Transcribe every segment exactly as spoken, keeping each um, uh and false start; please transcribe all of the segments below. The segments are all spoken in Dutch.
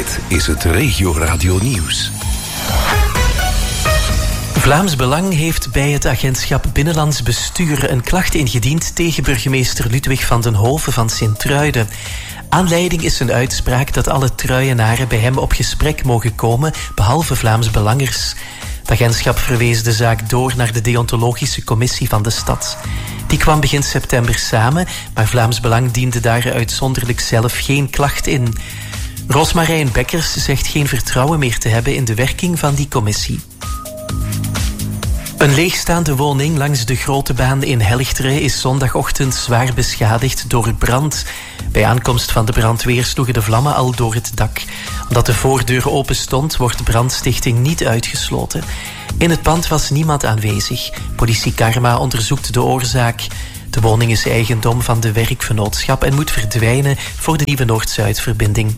Dit is het Regio Radio Nieuws. Vlaams Belang heeft bij het agentschap Binnenlands Bestuur een klacht ingediend tegen burgemeester Ludwig van den Hove van Sint-Truiden. Aanleiding is een uitspraak dat alle Truienaren bij hem op gesprek mogen komen, behalve Vlaams Belangers. Het agentschap verwees de zaak door naar de deontologische commissie van de stad. Die kwam begin september samen, maar Vlaams Belang diende daar uitzonderlijk zelf geen klacht in. Rosmarijn Bekkers zegt geen vertrouwen meer te hebben in de werking van die commissie. Een leegstaande woning langs de Grote Baan in Helchteren is zondagochtend zwaar beschadigd door brand. Bij aankomst van de brandweer sloegen de vlammen al door het dak. Omdat de voordeur open stond, wordt brandstichting niet uitgesloten. In het pand was niemand aanwezig. Politie Karma onderzoekt de oorzaak. De woning is eigendom van de werkvernootschap en moet verdwijnen voor de nieuwe Noord-Zuid-verbinding.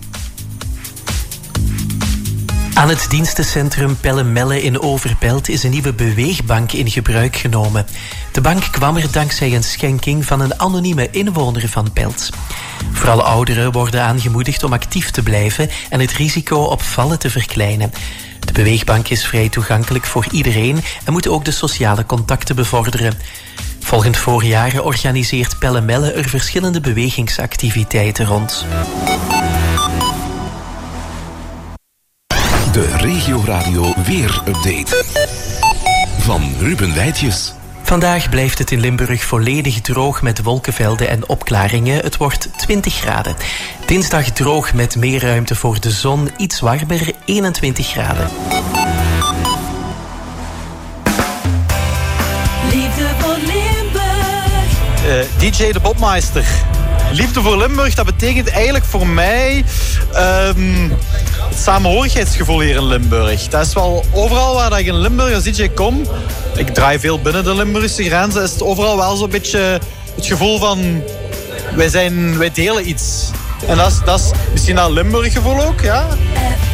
Aan het dienstencentrum Pellemelle in Overpelt is een nieuwe beweegbank in gebruik genomen. De bank kwam er dankzij een schenking van een anonieme inwoner van Pelt. Vooral ouderen worden aangemoedigd om actief te blijven en het risico op vallen te verkleinen. De beweegbank is vrij toegankelijk voor iedereen en moet ook de sociale contacten bevorderen. Volgend voorjaar organiseert Pellemelle er verschillende bewegingsactiviteiten rond. De Regio Radio Weer-update van Ruben Wijtjes. Vandaag blijft het in Limburg volledig droog met wolkenvelden en opklaringen. Het wordt twintig graden. Dinsdag droog met meer ruimte voor de zon, iets warmer, eenentwintig graden. Liefde voor Limburg. Uh, D J de Bobmeister. Liefde voor Limburg, dat betekent eigenlijk voor mij um, het samenhorigheidsgevoel hier in Limburg. Dat is wel overal waar ik in Limburg als D J kom. Ik draai veel binnen de Limburgse grenzen. Is het overal wel zo'n beetje het gevoel van wij, zijn, wij delen iets. En dat is, dat is misschien dat Limburg gevoel ook, ja.